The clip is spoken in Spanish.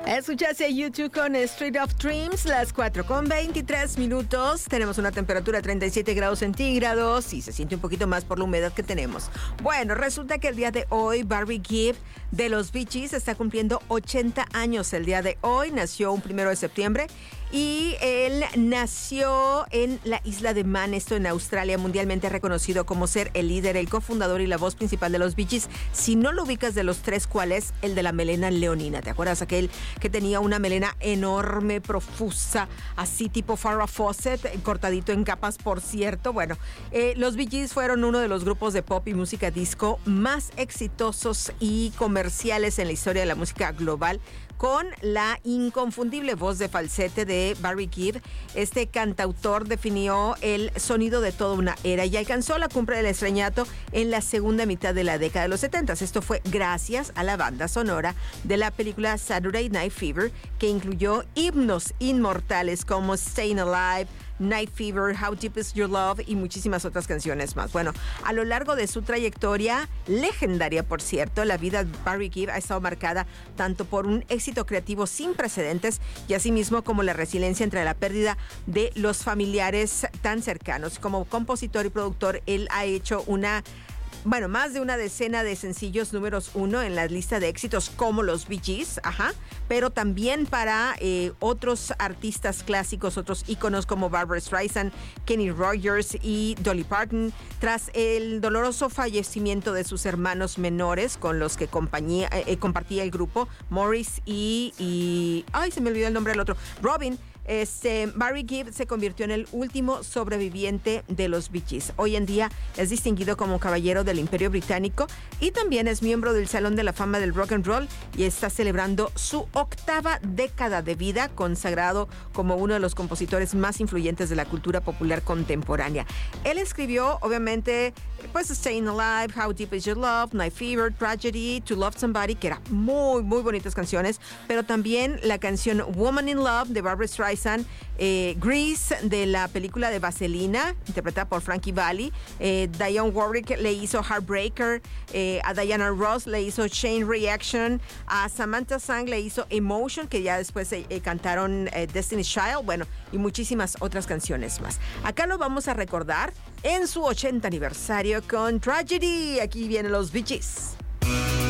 Escuchaste YouTube con Street of Dreams, las 4:23. Tenemos una temperatura de 37 grados centígrados y se siente un poquito más por la humedad que tenemos. Bueno, resulta que el día de hoy Barry Gibb de los Bee Gees está cumpliendo 80 años el día de hoy. Nació un 1 de septiembre y él nació en la isla de Man, esto en Australia, mundialmente reconocido como ser el líder, el cofundador y la voz principal de los Bee Gees. Si no lo ubicas de los tres, ¿cuál es? El de la melena leonina. ¿Te acuerdas? Aquel que tenía una melena enorme, profusa, así tipo Farrah Fawcett, cortadito en capas, por cierto. Bueno, los Bee Gees fueron uno de los grupos de pop y música disco más exitosos y comerciales en la historia de la música global, con la inconfundible voz de falsete de Barry Gibb. Este cantautor definió el sonido de toda una era y alcanzó la cumbre del estrellato en la segunda mitad de la década de los 70. Esto fue gracias a la banda sonora de la película Saturday Night Fever, que incluyó himnos inmortales como Staying Alive, Night Fever, How Deep Is Your Love y muchísimas otras canciones más. Bueno, a lo largo de su trayectoria, legendaria por cierto, la vida de Barry Gibb ha estado marcada tanto por un éxito creativo sin precedentes y asimismo como la resiliencia entre la pérdida de los familiares tan cercanos. Como compositor y productor, él ha hecho más de una decena de sencillos números 1 en la lista de éxitos como los Bee Gees, pero también para otros artistas clásicos, otros íconos como Barbra Streisand, Kenny Rogers y Dolly Parton. Tras el doloroso fallecimiento de sus hermanos menores con los que compartía el grupo, Morris y se me olvidó el nombre del otro, Robin. Barry Gibb se convirtió en el último sobreviviente de los Bee Gees. Hoy en día es distinguido como caballero del Imperio Británico y también es miembro del Salón de la Fama del Rock and Roll y está celebrando su 8ª década de vida, consagrado como uno de los compositores más influyentes de la cultura popular contemporánea. Él escribió, obviamente, Staying Alive, How Deep Is Your Love, Night Fever, Tragedy, To Love Somebody, que eran muy, muy bonitas canciones, pero también la canción Woman in Love de Barbra Streisand, Grease de la película de Vaselina, interpretada por Frankie Valli, Dionne Warwick le hizo Heartbreaker, a Diana Ross le hizo Chain Reaction, a Samantha Sang le hizo Emotion, que ya después cantaron Destiny's Child, bueno, y muchísimas otras canciones más. Acá lo vamos a recordar en su 80 aniversario con Tragedy. Aquí vienen los Bee Gees.